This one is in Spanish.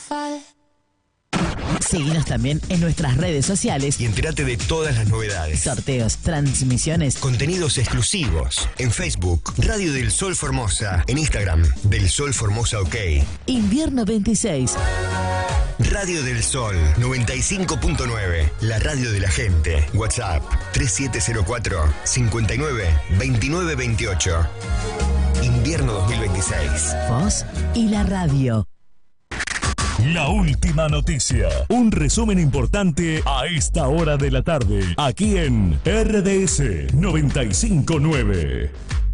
Seguinos también en nuestras redes sociales y entérate de todas las novedades. Sorteos, transmisiones, contenidos exclusivos. En Facebook, Radio del Sol Formosa. En Instagram, Del Sol Formosa OK. Invierno 26. Radio del Sol 95.9. La radio de la gente. WhatsApp 3704 59 29 28. Invierno 2026. Vos y la radio. La última noticia. Un resumen importante a esta hora de la tarde. Aquí en RDS 95.9.